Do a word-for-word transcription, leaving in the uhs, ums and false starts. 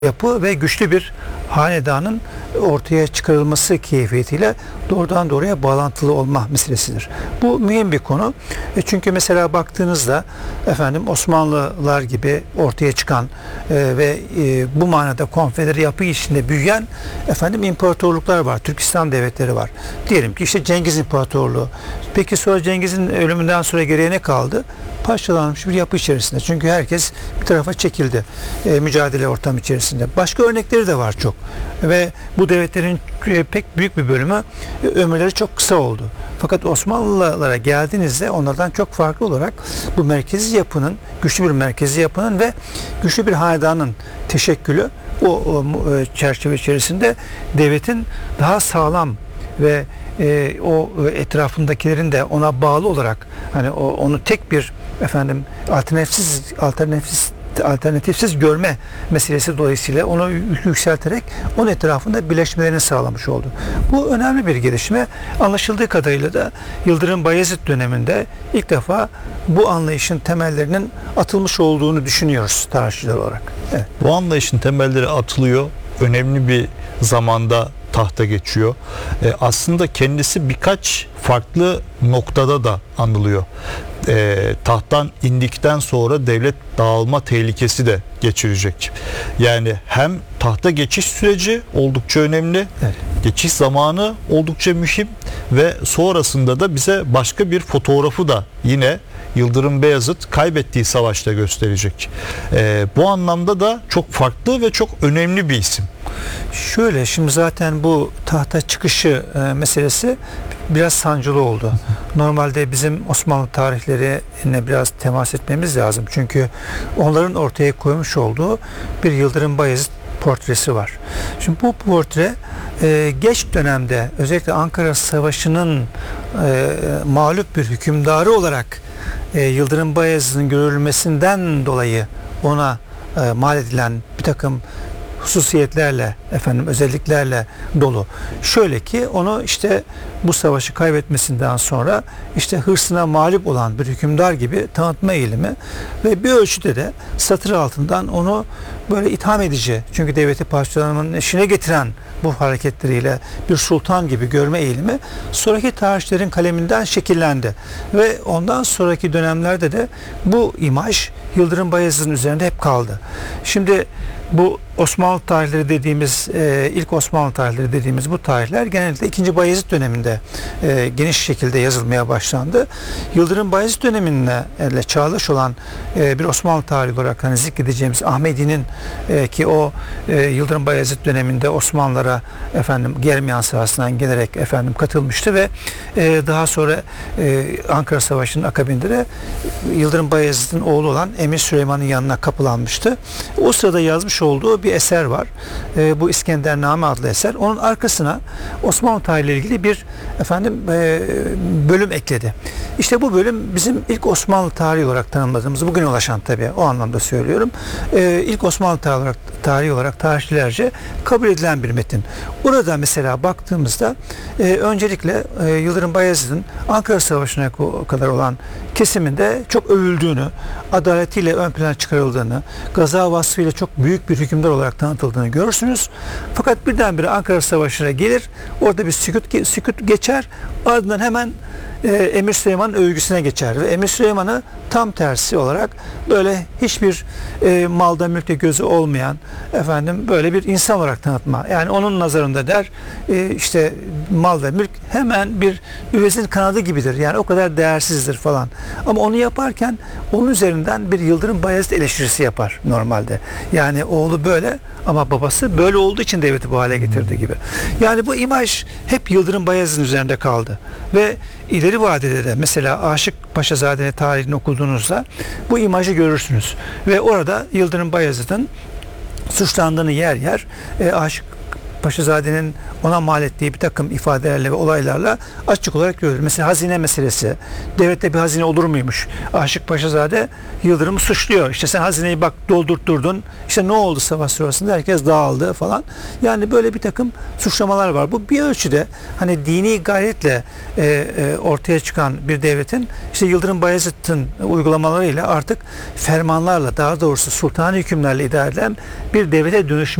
yapı ve güçlü bir hanedanın ortaya çıkarılması keyfiyetiyle doğrudan doğruya bağlantılı olma meselesidir. Bu mühim bir konu. E çünkü mesela baktığınızda efendim Osmanlılar gibi ortaya çıkan e, ve e, bu manada konfedere yapı içinde büyüyen efendim imparatorluklar var. Türk İslam devletleri var. Diyelim ki işte Cengiz İmparatorluğu. Peki sonra Cengiz'in ölümünden sonra geriye ne kaldı? Parçalanmış bir yapı içerisinde. Çünkü herkes bir tarafa çekildi. E, mücadele ortamı içerisinde. Başka örnekleri de var çok. Ve bu devletlerin e, pek büyük bir bölümü e, ömürleri çok kısa oldu. Fakat Osmanlılara geldiğinizde onlardan çok farklı olarak bu merkezi yapının, güçlü bir merkezi yapının ve güçlü bir hanedanın teşekkülü o, o e, çerçeve içerisinde devletin daha sağlam ve e, o etrafındakilerin de ona bağlı olarak hani o, onu tek bir efendim alternatifsiz alternatifsiz alternatifsiz görme meselesi dolayısıyla onu yükselterek onun etrafında birleşmelerini sağlamış oldu. Bu önemli bir gelişme. Anlaşıldığı kadarıyla da Yıldırım Bayezid döneminde ilk defa bu anlayışın temellerinin atılmış olduğunu düşünüyoruz tarihçiler olarak. Evet. Bu anlayışın temelleri atılıyor. Önemli bir zamanda tahta geçiyor. E, aslında kendisi birkaç farklı noktada da anılıyor. E, tahttan indikten sonra devlet dağılma tehlikesi de geçirecek. Yani hem tahta geçiş süreci oldukça önemli, evet. Geçiş zamanı oldukça mühim ve sonrasında da bize başka bir fotoğrafı da yine Yıldırım Beyazıt kaybettiği savaşta gösterecek. E, bu anlamda da çok farklı ve çok önemli bir isim. Şöyle, şimdi zaten bu tahta çıkışı e, meselesi biraz sancılı oldu. Normalde bizim Osmanlı tarihlerine biraz temas etmemiz lazım. Çünkü onların ortaya koymuş olduğu bir Yıldırım Bayezid portresi var. Şimdi bu portre e, geç dönemde özellikle Ankara Savaşı'nın e, mağlup bir hükümdarı olarak e, Yıldırım Bayezid'in görülmesinden dolayı ona e, mal edilen bir takım hususiyetlerle, efendim özelliklerle dolu. Şöyle ki onu işte bu savaşı kaybetmesinden sonra işte hırsına mağlup olan bir hükümdar gibi tanıtma eğilimi ve bir ölçüde de satır altından onu böyle itham edici, çünkü devleti parçalamanın eşine getiren bu hareketleriyle bir sultan gibi görme eğilimi sonraki tarihçilerin kaleminden şekillendi. Ve ondan sonraki dönemlerde de bu imaj Yıldırım Bayezid'in üzerinde hep kaldı. Şimdi bu Osmanlı tarihleri dediğimiz, e, ilk Osmanlı tarihleri dediğimiz bu tarihler genellikle ikinci. Bayezid döneminde e, geniş şekilde yazılmaya başlandı. Yıldırım Bayezid dönemine ile çağdaş olan e, bir Osmanlı tarihi olarak hani zikredeceğimiz Ahmedi'nin e, ki o e, Yıldırım Bayezid döneminde Osmanlılara efendim Germiyan sahasından gelerek efendim katılmıştı ve e, daha sonra e, Ankara Savaşı'nın akabinde de Yıldırım Bayezid'in oğlu olan Emir Süleyman'ın yanına kapılanmıştı. O sırada yazmış olduğu bir eser var. E, bu İskendername adlı eser. Onun arkasına Osmanlı tarihiyle ilgili bir efendim e, bölüm ekledi. İşte bu bölüm bizim ilk Osmanlı tarihi olarak tanımladığımız, bugüne ulaşan tabii o anlamda söylüyorum. E, ilk Osmanlı tarihi olarak, tarihi olarak tarihçilerce kabul edilen bir metin. Burada mesela baktığımızda e, öncelikle e, Yıldırım Bayezid'in Ankara Savaşı'na kadar olan kesiminde çok övüldüğünü, adaletiyle ön plana çıkarıldığını, gaza vasfıyla çok büyük bir hükümdar olarak tanıtıldığını görürsünüz. Fakat birdenbire Ankara Savaşı'na gelir, orada bir sükut, sükut geçer, ardından hemen e, Emir Süleyman'ın övgüsüne geçer ve Emir Süleyman'ı tam tersi olarak böyle hiçbir e, malda mülkte gözü olmayan efendim böyle bir insan olarak tanıtma. Yani onun nazarında der e, işte mal ve mülk hemen bir üvezin kanadı gibidir. Yani o kadar değersizdir falan. Ama onu yaparken onun üzerinden bir Yıldırım Bayezid eleştirisi yapar normalde. Yani oğlu böyle ama babası böyle olduğu için devleti bu hale getirdi gibi. Yani bu imaj hep Yıldırım Bayezid'in üzerinde kaldı. Ve ileri vadede de mesela Aşık Paşazade'nin tarihini okuduğunuzda bu imajı görürsünüz. Ve orada Yıldırım Bayezid'in suçlandığını yer yer e, Aşık Paşazade'nin ona mal ettiği bir takım ifadelerle ve olaylarla açık olarak görülür. Mesela hazine meselesi. Devlette bir hazine olur muymuş? Aşık Paşazade Yıldırım'ı suçluyor. İşte sen hazineyi bak doldurtturdun. İşte ne oldu savaş sırasında? Herkes dağıldı falan. Yani böyle bir takım suçlamalar var. Bu bir ölçüde hani dini gayretle e, e, ortaya çıkan bir devletin işte Yıldırım Bayezid'in uygulamalarıyla artık fermanlarla, daha doğrusu sultani hükümlerle idare edilen bir devlete dönüşmesi